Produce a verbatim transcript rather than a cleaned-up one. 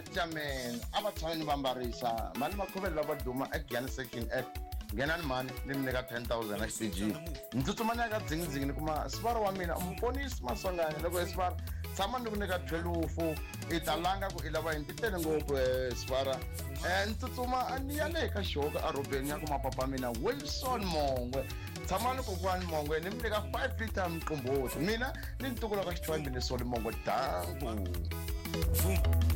Ajaman, abatshayeli bambarisa, mani makhubeli labaduma eGiyani section app. Ngenani mani nimnika ten thousand X T G. Ntsutsumana ka dzingdzingini kuma sibara wa mina umponisi masongana loko sibara tshama ni ku nyika twelve italanga ku ilava intitele ngopfu sibara. Eh ntsutsuma ani ya le ka shoka a robeni ya kuma papa mina Wilson Mongwe. Tshama ni ku kwani Mongwe ni mi nyika five liter mqumbuthi. Mina ni ntukula ka xitwambi ni Soli Mongwe danku.